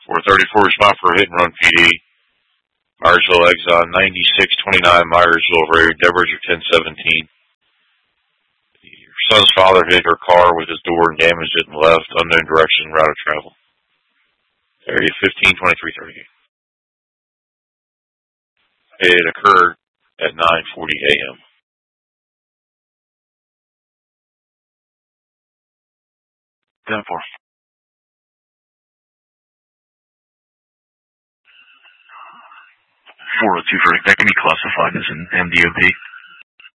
434 respond for a hit and run PD. Myersville Exxon 9629 Myersville Road, Deborah 1017. Your son's father hit her car with his door and damaged it and left. Unknown direction, route of travel. Area 152338. It occurred at 9:40 a.m. 10-4. 402 verdict. That can be classified as an MDOP.